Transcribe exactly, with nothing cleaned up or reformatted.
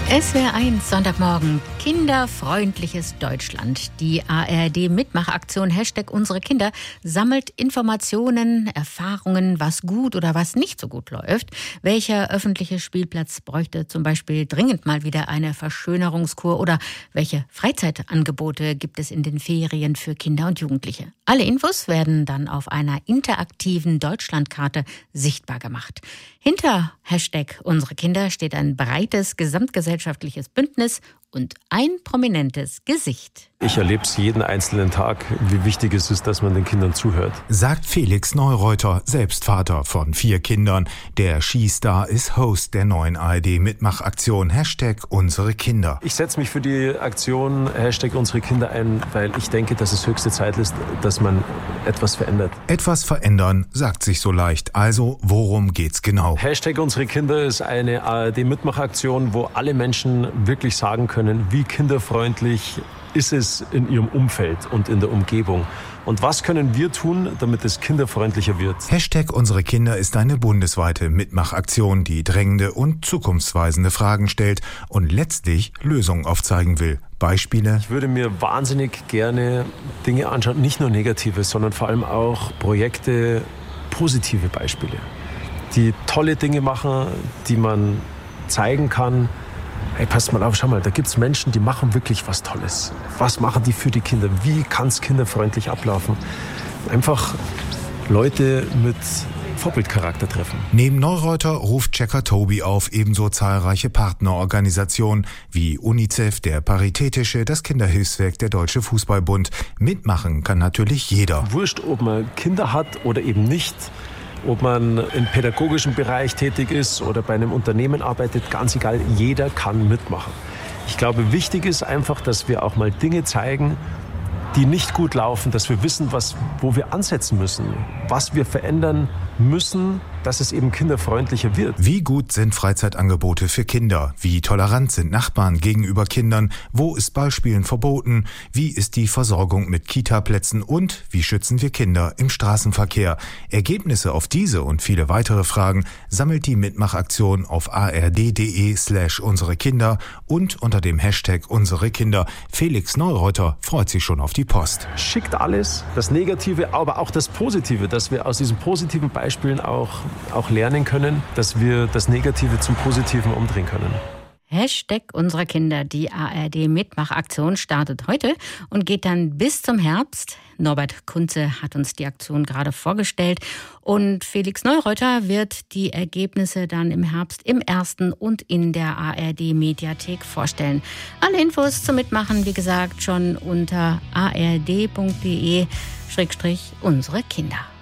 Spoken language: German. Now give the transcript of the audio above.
S W R eins Sonntagmorgen, kinderfreundliches Deutschland. Die A R D-Mitmachaktion Hashtag Unsere Kinder sammelt Informationen, Erfahrungen, was gut oder was nicht so gut läuft. Welcher öffentliche Spielplatz bräuchte zum Beispiel dringend mal wieder eine Verschönerungskur oder welche Freizeitangebote gibt es in den Ferien für Kinder und Jugendliche? Alle Infos werden dann auf einer interaktiven Deutschlandkarte sichtbar gemacht. Hinter Hashtag Unsere Kinder steht ein breites gesamtgesellschaftliches Bündnis und ein prominentes Gesicht. Ich erlebe es jeden einzelnen Tag, wie wichtig es ist, dass man den Kindern zuhört. Sagt Felix Neureuter, selbst Vater von vier Kindern. Der Skistar ist Host der neuen A R D-Mitmachaktion Hashtag Unsere Kinder. Ich setze mich für die Aktion Hashtag Unsere Kinder ein, weil ich denke, dass es höchste Zeit ist, dass man etwas verändert. Etwas verändern sagt sich so leicht. Also, worum geht's genau? Hashtag Unsere Kinder ist eine A R D-Mitmachaktion, wo alle Menschen wirklich sagen können, wie kinderfreundlich ist es in ihrem Umfeld und in der Umgebung. Und was können wir tun, damit es kinderfreundlicher wird? Hashtag Unsere Kinder ist eine bundesweite Mitmachaktion, die drängende und zukunftsweisende Fragen stellt und letztlich Lösungen aufzeigen will. Beispiele? Ich würde mir wahnsinnig gerne Dinge anschauen, nicht nur negative, sondern vor allem auch Projekte, positive Beispiele, die tolle Dinge machen, die man zeigen kann. Hey, passt mal auf, schau mal, da gibt es Menschen, die machen wirklich was Tolles. Was machen die für die Kinder? Wie kann es kinderfreundlich ablaufen? Einfach Leute mit Vorbildcharakter treffen. Neben Neureuter ruft Checker Toby auf, ebenso zahlreiche Partnerorganisationen wie UNICEF, der Paritätische, das Kinderhilfswerk, der Deutsche Fußballbund. Mitmachen kann natürlich jeder. Wurscht, ob man Kinder hat oder eben nicht. Ob man im pädagogischen Bereich tätig ist oder bei einem Unternehmen arbeitet, ganz egal, jeder kann mitmachen. Ich glaube, wichtig ist einfach, dass wir auch mal Dinge zeigen, die nicht gut laufen, dass wir wissen, was, wo wir ansetzen müssen, was wir verändern müssen, dass es eben kinderfreundlicher wird. Wie gut sind Freizeitangebote für Kinder? Wie tolerant sind Nachbarn gegenüber Kindern? Wo ist Ballspielen verboten? Wie ist die Versorgung mit Kita-Plätzen? Und wie schützen wir Kinder im Straßenverkehr? Ergebnisse auf diese und viele weitere Fragen sammelt die Mitmachaktion auf ard.de slash unsere Kinder und unter dem Hashtag Unsere Kinder. Felix Neureuter freut sich schon auf die Post. Schickt alles, das Negative, aber auch das Positive, dass wir aus diesen positiven Beispielen auch, auch lernen können, dass wir das Negative zum Positiven umdrehen können. Hashtag Unsere Kinder. Die A R D-Mitmachaktion startet heute und geht dann bis zum Herbst. Norbert Kunze hat uns die Aktion gerade vorgestellt und Felix Neureuter wird die Ergebnisse dann im Herbst im ersten und in der A R D-Mediathek vorstellen. Alle Infos zum Mitmachen, wie gesagt, schon unter ard.de Schrägstrich unsere Kinder.